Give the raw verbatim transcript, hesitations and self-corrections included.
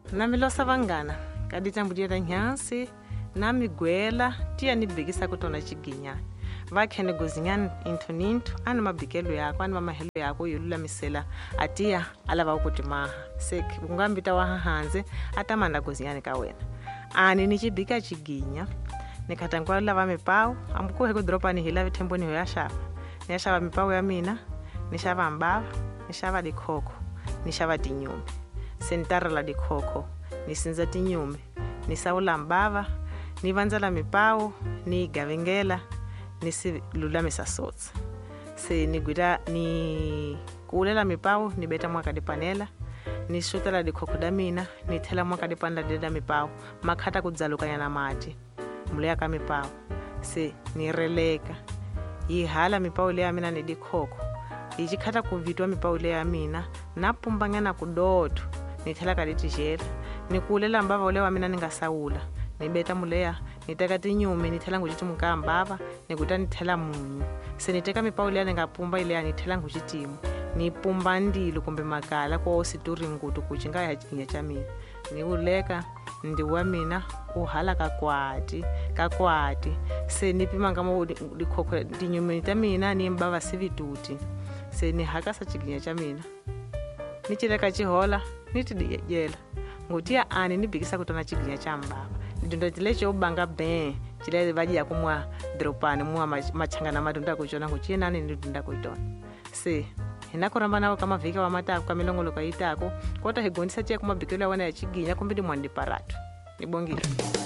Na milosa vangana kadita mbudira nyansi na migwela tia ni bigisa kutona chiginyani vakhene gozinyani into ninto ani mabikelo yako ani mamahelo yako yolula misela atia alava ukuthi maha sek ungambita wa hanze atamanda gozinyani ka wena ani ni chibika chiginya nikatangwa lava mipau amku heko dropa ni hila vitemboni ho yashava ni yashava mipau ya mina ni shava mbava ni shava dikhoko ni shava tinyume sentara la dikhoko ni sinza tinyume ni saula mbava ni vanzala mipau ni gavengela ni si lulamisa sotsi se ni gwita ni kuulela mipau ni beta mwaka di panela ni shotela di kokodamina ni tela mwaka di panda deda mipau makhata kudzalukanya na mati mulea ka mipau se ni releka yi hala mipau le ya mina ni dikhoko yi khata kuvitwa mipau le ya mina na pumbangana kudodo ni tela ka ditijela ni kuulela mbava ule wa mina ningasawula ni beta mulea niteka tinyume nithela nguchiti mukambava nikuta nithela munyu se niteka mipau le ngapumba ile nithela nguchitimu ni pumba ndilo kumbe makala kwa sitori ngutu kuchinga ya chinya cha mina ni uleka ndi wa mina uhala kakwati kakwati se nipima ngamo dikhokho tinyume ta mina ni mbava sivituti se ni hakasa chiginya cha mina nichileka chihola nitidiyela ngutia ani nibikisa kutona chiginya cha mbava ndindo tilecho ubanga be chile vaji ya kumwa dropani mwa machanga na madunda kuchona kuchina nani ndunda kuitona se hinakoramba nawo kama vika wa mata kwa milongolo kaitako kota hegondisa tia kuma bikelo wana ya chiginya kumbidi mwandi paratu nibongile.